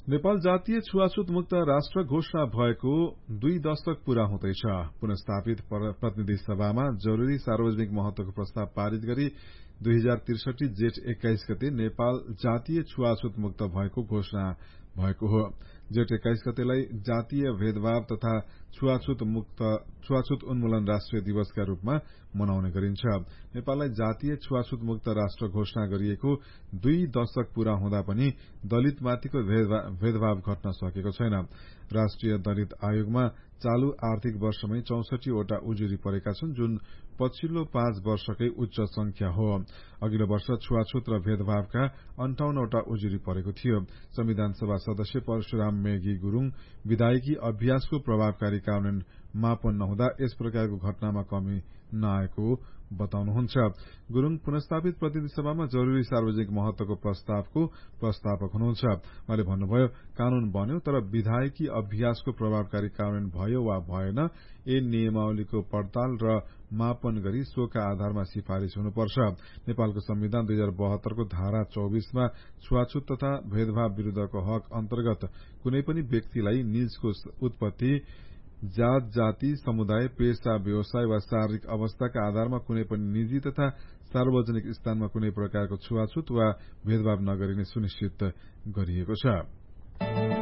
नेपाल जातीय छुवाछुत मुक्त राष्ट्र घोषणा भएको 2 दशक पूरा हुँदैछ। पुनस्थापित प्रतिनिधि सभामा जरूरी सार्वजनिक महत्वको प्रस्ताव पारित गरी 2063 जेठ 21 गते नेपाल जातीय छुवाछुत मुक्त भएको घोषणा भएको हो। जेठ 21 गतेलाई जातीय भेदभाव तथा छुवाछुत उन्मूलन राष्ट्रिय दिवसका रूपमा मनाउने गरिन्छ। नेपाललाई जातीय छुवाछुत मुक्त राष्ट्र घोषणा गरिएको 2 दशक पूरा हुँदा पनि दलितमाथिको भेदभाव घट्न सकेको छैन। राष्ट्रिय दलित आयोगमा चालू आर्थिक वर्षमै 64 वटा उजुरी परेका छन्, जुन पछिल्लो 5 वर्षकै उच्च संख्या हो। अघिल्लो वर्ष छुवाछुत र भेदभावका 58 वटा उजुरी परेको थियो। संविधान सभा सदस्य परशुराम मेघी गुरूङ विधायकी अभ्यासको प्रभावकारी कार्यान्वयन मापन नहुँदा यस प्रकारको घटनामा कमी नआएको बताउनुहुन्छ। गुरूङ पुनस्थापित प्रतिनिधि सभामा जरूरी सार्वजनिक महत्वको प्रस्तावको प्रस्तावक हुनुहुन्छ। उहाँले भन्नुभयो, कानून बन्यो तर विधायकी अभ्यासको प्रभावकारी कार्यान्वयन भयो वा भएन, यी नियमावलीको पड़ताल र मापन गरी सोका आधारमा सिफारिश हुनुपर्छ। नेपालको संविधान 2072 को धारा 24 मा छुवाछुत तथा भेदभाव विरूद्धको हक अन्तर्गत कुनै पनि व्यक्तिलाई निजको उत्पत्ति, जात जाति, समुदाय, पेशा, व्यवसाय वा शारीरिक अवस्थाका आधारमा कुनै पनि निजी तथा सार्वजनिक स्थानमा कुनै प्रकारको छुवाछुत वा भेदभाव नगरिने सुनिश्चित गरिएको छ।